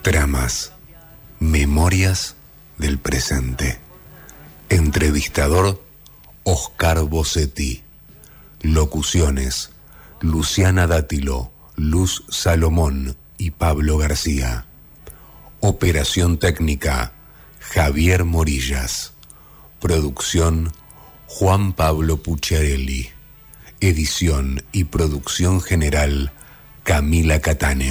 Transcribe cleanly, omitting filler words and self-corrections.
Tramas, memorias del presente. Entrevistador, Oscar Bossetti. Locuciones, Luciana Dátilo, Luz Salomón y Pablo García. Operación técnica, Javier Morillas. Producción, Juan Pablo Pucciarelli. Edición y producción general, Camila Cattaneo.